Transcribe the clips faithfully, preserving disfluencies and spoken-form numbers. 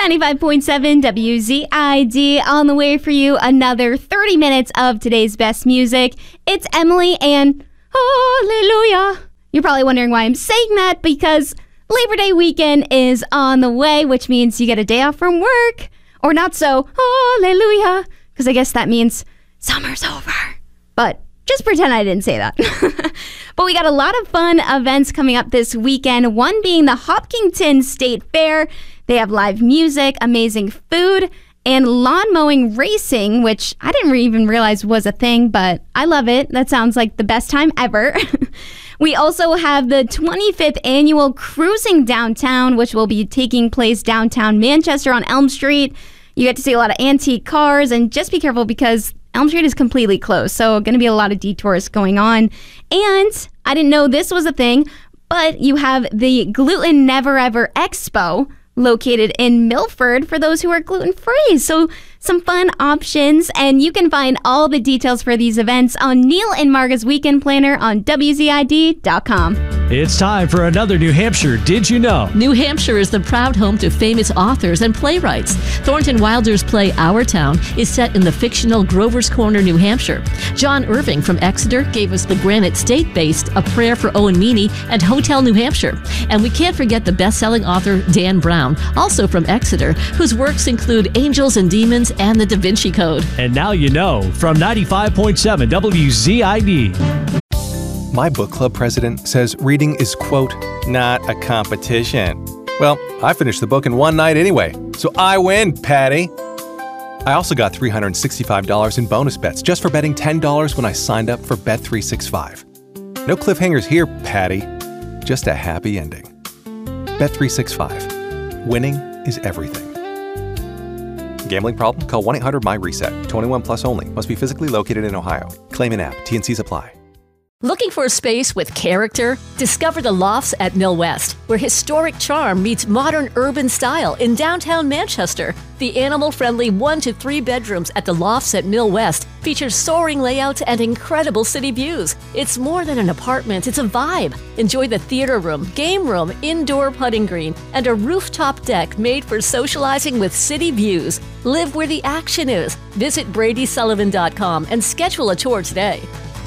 ninety-five point seven W Z I D on the way for you. Another thirty minutes of today's best music. It's Emily and hallelujah. You're probably wondering why I'm saying that, because Labor Day weekend is on the way, which means you get a day off from work. Or not so, hallelujah, because I guess that means summer's over. But just pretend I didn't say that. But we got a lot of fun events coming up this weekend, one being the Hopkinton State Fair. They have live music, amazing food, and lawn mowing racing, which I didn't even realize was a thing, but I love it. That sounds like the best time ever. We also have the twenty-fifth annual Cruising Downtown, which will be taking place downtown Manchester on Elm Street. You get to see a lot of antique cars, and just be careful because Elm Street is completely closed, so going to be a lot of detours going on. And I didn't know this was a thing, but you have the Gluten Never Ever Expo located in Milford for those who are gluten-free. So some fun options, and you can find all the details for these events on Neil and Marga's Weekend Planner on W Z I D dot com. It's time for another New Hampshire Did You Know? New Hampshire is the proud home to famous authors and playwrights. Thornton Wilder's play Our Town is set in the fictional Grover's Corner, New Hampshire. John Irving from Exeter gave us the Granite State-based A Prayer for Owen Meany and Hotel New Hampshire. And we can't forget the best-selling author Dan Brown, also from Exeter, whose works include Angels and Demons and The Da Vinci Code. And now you know from ninety-five point seven W Z I D. My book club president says reading is, quote, not a competition. Well, I finished the book in one night anyway, so I win, Patty. I also got three hundred sixty-five dollars in bonus bets just for betting ten dollars when I signed up for Bet three sixty-five. No cliffhangers here, Patty. Just a happy ending. Bet three sixty-five. Winning is everything. Gambling problem? Call one eight hundred M Y RESET. twenty-one plus only. Must be physically located in Ohio. Claim in app. T and Cs apply. Looking for a space with character? Discover the Lofts at Mill West, where historic charm meets modern urban style in downtown Manchester. The animal-friendly one to three bedrooms at the Lofts at Mill West features soaring layouts and incredible city views. It's more than an apartment, it's a vibe. Enjoy the theater room, game room, indoor putting green, and a rooftop deck made for socializing with city views. Live where the action is. Visit Brady Sullivan dot com and schedule a tour today.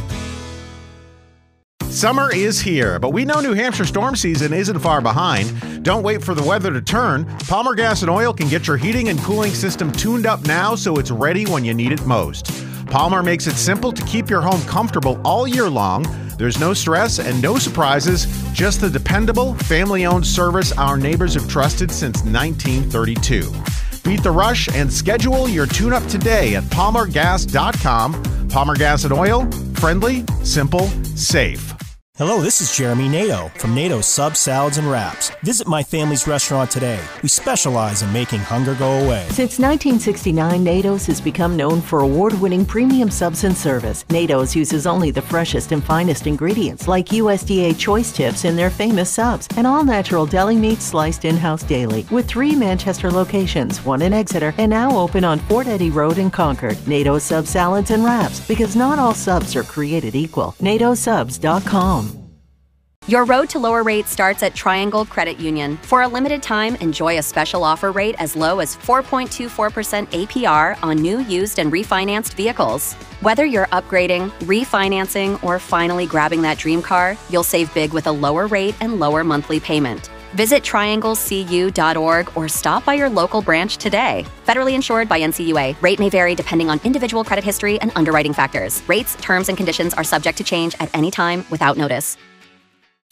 Summer is here, but we know New Hampshire storm season isn't far behind. Don't wait for the weather to turn. Palmer Gas and Oil can get your heating and cooling system tuned up now so it's ready when you need it most. Palmer makes it simple to keep your home comfortable all year long. There's no stress and no surprises, just the dependable, family-owned service our neighbors have trusted since nineteen thirty-two. Beat the rush and schedule your tune-up today at Palmer Gas dot com. Palmer Gas and Oil, friendly, simple, safe. Hello, this is Jeremy Nato from Nato Subs, Salads, and Wraps. Visit my family's restaurant today. We specialize in making hunger go away. Since nineteen sixty-nine, Nato's has become known for award-winning premium subs and service. Nato's uses only the freshest and finest ingredients like U S D A choice tips in their famous subs and all-natural deli meats sliced in-house daily. With three Manchester locations, one in Exeter, and now open on Fort Eddy Road in Concord. Nato's Subs, Salads, and Wraps, because not all subs are created equal. Nato Subs dot com. Your road to lower rates starts at Triangle Credit Union. For a limited time, enjoy a special offer rate as low as four point two four percent A P R on new, used, and refinanced vehicles. Whether you're upgrading, refinancing, or finally grabbing that dream car, you'll save big with a lower rate and lower monthly payment. Visit triangle c u dot org or stop by your local branch today. Federally insured by N C U A. Rate may vary depending on individual credit history and underwriting factors. Rates, terms, and conditions are subject to change at any time without notice.